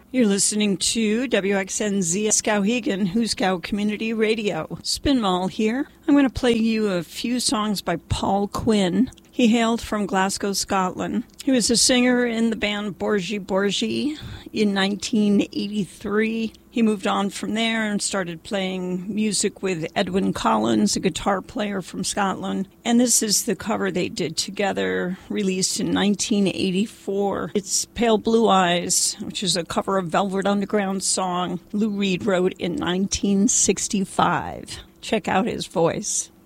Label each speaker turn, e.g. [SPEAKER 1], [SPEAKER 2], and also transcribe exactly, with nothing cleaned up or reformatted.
[SPEAKER 1] You're listening to W X N Z Skowhegan, Huskow Community Radio. Spinmall here. I'm going to play you a few songs by Paul Quinn. He hailed from Glasgow, Scotland. He was a singer in the band Borgie Borgie in nineteen eighty-three. He moved on from there and started playing music with Edwyn Collins, a guitar player from Scotland. And this is the cover they did together, released in nineteen eighty-four. It's Pale Blue Eyes, which is a cover of Velvet Underground's song Lou Reed wrote in nineteen sixty-five. Check out his voice.